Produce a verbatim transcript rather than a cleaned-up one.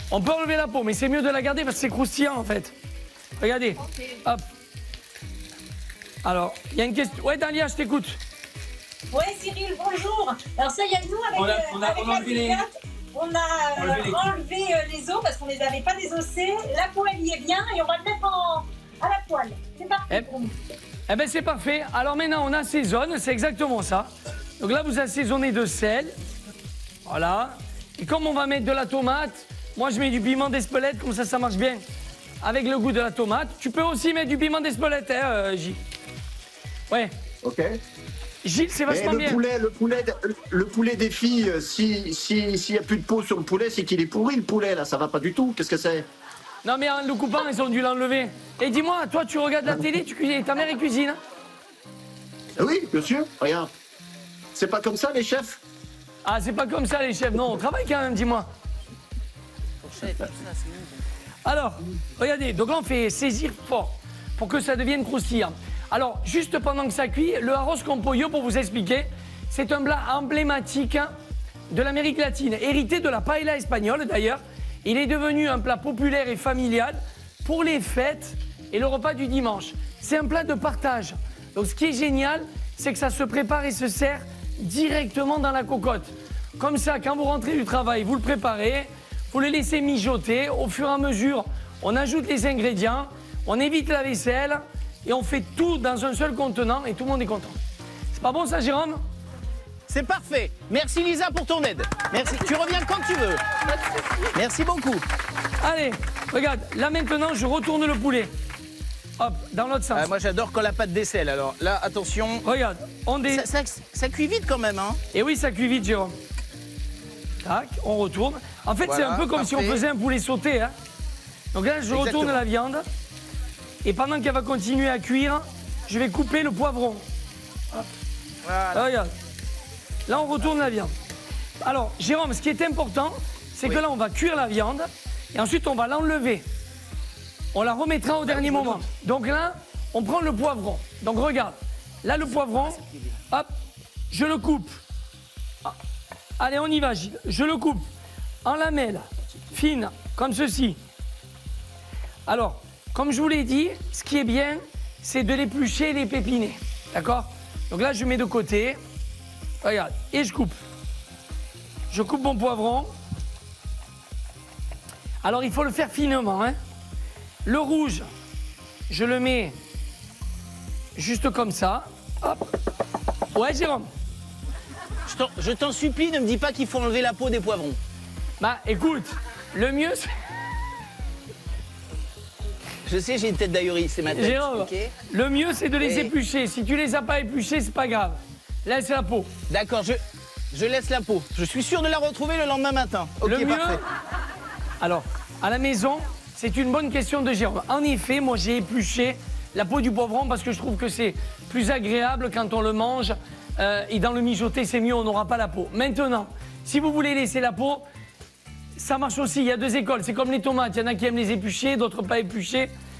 On peut enlever la peau, mais c'est mieux de la garder parce que c'est croustillant en fait. Regardez. Okay. Hop. Alors, il y a une question. Ouais, Dalia, je t'écoute. Ouais, Cyril, bonjour. Alors ça y est, nous, avec, on a, euh, on a, avec on a la enlevé les... on a enlevé, les... enlevé euh, les os parce qu'on les avait pas désossés. La peau, elle y est bien et on va le mettre en... à la poêle. C'est parfait eh, pour nous. Eh bien, c'est parfait. Alors maintenant, on assaisonne, c'est exactement ça. Donc là, vous assaisonnez de sel. Voilà. Et comme on va mettre de la tomate, moi, je mets du piment d'Espelette, comme ça, ça marche bien. Avec le goût de la tomate. Tu peux aussi mettre du piment d'Espelette, hein, euh, Gilles. Ouais. Ok. Gilles, c'est vachement le bien. Poulet, le, poulet, le poulet des filles, s'il si, si n'y a plus de peau sur le poulet, c'est qu'il est pourri, le poulet, là. Ça va pas du tout. Qu'est-ce que c'est? Non, mais en le coupant, ils ont dû l'enlever. Et dis-moi, toi, tu regardes la télé, tu cuisines, ta mère est cuisine, hein? Oui, bien sûr. Regarde. C'est pas comme ça, les chefs? Ah, c'est pas comme ça, les chefs. Non, on travaille quand même, dis-moi. Alors, regardez, donc là, on fait saisir fort pour que ça devienne croustillant. Alors, juste pendant que ça cuit, le arroz con pollo, pour vous expliquer, c'est un plat emblématique de l'Amérique latine, hérité de la paella espagnole d'ailleurs. Il est devenu un plat populaire et familial pour les fêtes et le repas du dimanche. C'est un plat de partage. Donc, ce qui est génial, c'est que ça se prépare et se sert directement dans la cocotte. Comme ça, quand vous rentrez du travail, vous le préparez, vous le laissez mijoter. Au fur et à mesure, on ajoute les ingrédients, on évite la vaisselle et on fait tout dans un seul contenant et tout le monde est content. C'est pas bon ça, Jérôme? C'est parfait. Merci Lisa pour ton aide. Merci. Tu reviens quand tu veux. Merci beaucoup. Allez, regarde, là maintenant, je retourne le poulet. Hop, dans l'autre sens. Euh, moi, j'adore quand la pâte décèle. Alors là, attention. Regarde, on dé... Ça, ça, ça cuit vite quand même, hein? Et oui, ça cuit vite, Jérôme. Tac, on retourne. En fait, voilà, c'est un peu comme parfait. Si on faisait un poulet sauté. Hein. Donc là, je Exactement. retourne la viande. Et pendant qu'elle va continuer à cuire, je vais couper le poivron. Voilà. Là, regarde. Là, on retourne la viande. Alors, Jérôme, ce qui est important, c'est oui. que là, on va cuire la viande. Et ensuite, on va l'enlever. On la remettra au ah, dernier moment. Donc là, on prend le poivron. Donc regarde, là, le poivron, hop, je le coupe. Allez, on y va, Gilles. Je le coupe en lamelles fines, comme ceci. Alors, comme je vous l'ai dit, ce qui est bien, c'est de l'éplucher et les pépiner. D'accord? Donc là, je mets de côté. Regarde, et je coupe. Je coupe mon poivron. Alors, il faut le faire finement. Hein. Le rouge, je le mets juste comme ça. Hop. Ouais, Jérôme? Je t'en supplie, ne me dis pas qu'il faut enlever la peau des poivrons. Bah, écoute, le mieux, c'est... Je sais, j'ai une tête d'ahurie, c'est ma tête. Jérôme, okay. Le mieux, c'est de les Et... éplucher. Si tu les as pas épluchés, c'est pas grave. Laisse la peau. D'accord, je, je laisse la peau. Je suis sûr de la retrouver le lendemain matin. Ok, le mieux... parfait. Alors, à la maison, c'est une bonne question de Jérôme. En effet, moi, j'ai épluché la peau du poivron parce que je trouve que c'est plus agréable quand on le mange. Euh, et dans le mijoter, c'est mieux, on n'aura pas la peau. Maintenant, si vous voulez laisser la peau, ça marche aussi. Il y a deux écoles. C'est comme les tomates. Il y en a qui aiment les éplucher, d'autres pas éplucher.